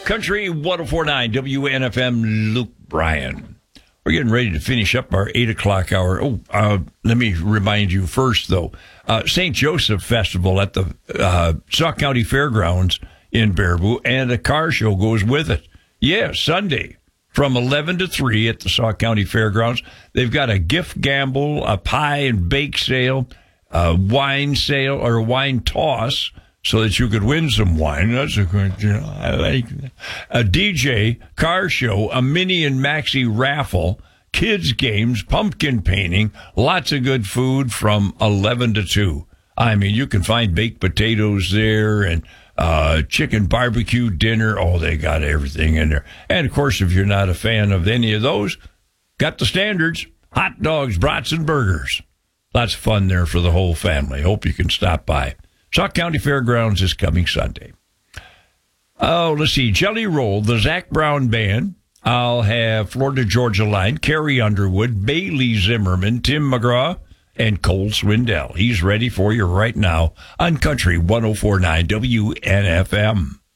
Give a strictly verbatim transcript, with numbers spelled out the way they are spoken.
Country one oh four point nine W N F M, Luke Bryan. We're getting ready to finish up our eight o'clock hour. Oh, uh, let me remind you first, though. Uh, Saint Joseph Festival at the uh, Sauk County Fairgrounds in Baraboo, and a car show goes with it. Yeah, Sunday from eleven to three at the Sauk County Fairgrounds. They've got a gift gamble, a pie and bake sale, a wine sale, or a wine toss, so that you could win some wine. That's a good, you know, I like that. A D J, car show, a mini and maxi raffle, kids games, pumpkin painting, lots of good food from eleven to two. I mean, you can find baked potatoes there and uh, chicken barbecue dinner. Oh, they got everything in there. And, of course, if you're not a fan of any of those, got the standards, hot dogs, brats, and burgers. Lots of fun there for the whole family. Hope you can stop by. Sauk County Fairgrounds is coming Sunday. Oh, let's see. Jelly Roll, the Zach Brown Band. I'll have Florida Georgia Line, Carrie Underwood, Bailey Zimmerman, Tim McGraw, and Cole Swindell. He's ready for you right now on Country one oh four point nine W N F M.